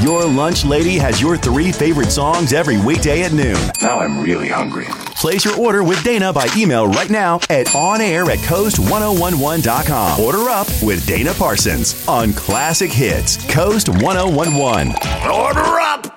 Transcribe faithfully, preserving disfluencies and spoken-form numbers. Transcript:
Your lunch lady has your three favorite songs every weekday at noon. Now I'm really hungry. Place your order with Dana by email right now at onair at coast ten eleven dot com. Order up with Dana Parsons on Classic Hits, Coast ten eleven. Order up!